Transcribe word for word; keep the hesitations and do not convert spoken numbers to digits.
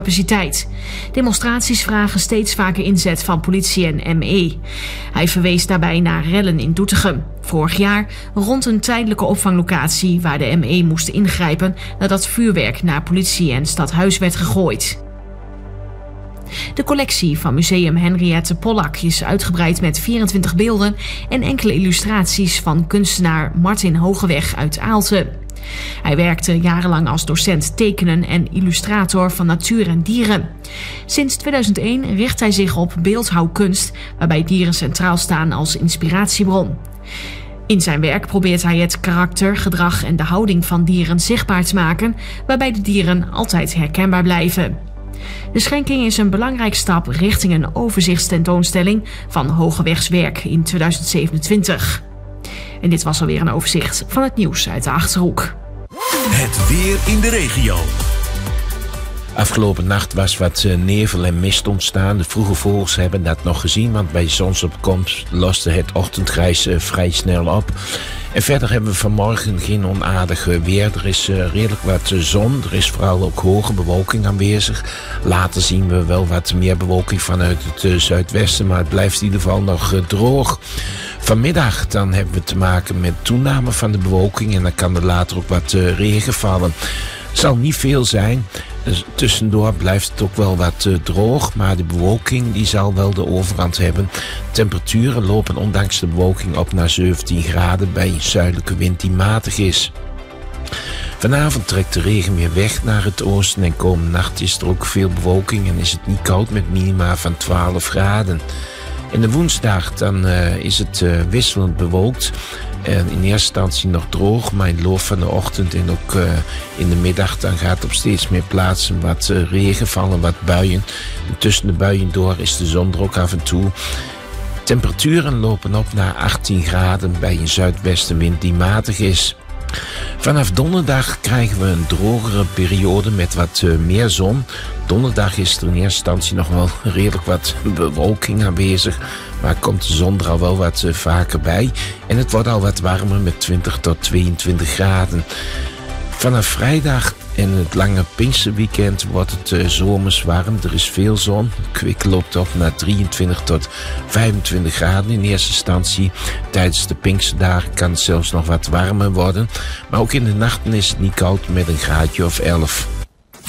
capaciteit. Demonstraties vragen steeds vaker inzet van politie en M E. Hij verwees daarbij naar rellen in Doetinchem. Vorig jaar rond een tijdelijke opvanglocatie waar de M E moest ingrijpen nadat vuurwerk naar politie en stadhuis werd gegooid. De collectie van Museum Henriette Pollack is uitgebreid met vierentwintig beelden en enkele illustraties van kunstenaar Martin Hogeweg uit Aalten. Hij werkte jarenlang als docent tekenen en illustrator van natuur en dieren. Sinds tweeduizend één richt hij zich op beeldhouwkunst, waarbij dieren centraal staan als inspiratiebron. In zijn werk probeert hij het karakter, gedrag en de houding van dieren zichtbaar te maken, waarbij de dieren altijd herkenbaar blijven. De schenking is een belangrijke stap richting een overzichtstentoonstelling van Hogewegs werk in tweeduizend zevenentwintig. En dit was alweer een overzicht van het nieuws uit de Achterhoek. Het weer in de regio. Afgelopen nacht was wat nevel en mist ontstaan. De vroege vogels hebben dat nog gezien, want bij zonsopkomst loste het ochtendgrijs vrij snel op. En verder hebben we vanmorgen geen onaardig weer. Er is uh, redelijk wat zon. Er is vooral ook hoge bewolking aanwezig. Later zien we wel wat meer bewolking vanuit het uh, zuidwesten. Maar het blijft in ieder geval nog uh, droog. Vanmiddag dan hebben we te maken met toename van de bewolking. En dan kan er later ook wat uh, regen vallen. Het zal niet veel zijn. Dus tussendoor blijft het ook wel wat uh, droog, maar de bewolking die zal wel de overhand hebben. Temperaturen lopen ondanks de bewolking op naar zeventien graden bij een zuidelijke wind die matig is. Vanavond trekt de regen weer weg naar het oosten en komende nacht is er ook veel bewolking en is het niet koud met minima van twaalf graden. En de woensdag dan uh, is het uh, wisselend bewolkt. En in eerste instantie nog droog, maar in de loop van de ochtend en ook uh, in de middag dan gaat op steeds meer plaatsen wat uh, regen vallen, wat buien. En tussen de buien door is de zon er ook af en toe. Temperaturen lopen op naar achttien graden bij een zuidwestenwind die matig is. Vanaf donderdag krijgen we een drogere periode met wat uh, meer zon. Donderdag is er in eerste instantie nog wel redelijk wat bewolking aanwezig. Maar komt de zon er al wel wat uh, vaker bij. En het wordt al wat warmer met twintig tot tweeëntwintig graden. Vanaf vrijdag en het lange Pinksterweekend wordt het uh, zomers warm. Er is veel zon. Kwik loopt op naar drieëntwintig tot vijfentwintig graden in eerste instantie. Tijdens de Pinksterdagen kan het zelfs nog wat warmer worden. Maar ook in de nachten is het niet koud met een graadje of elf.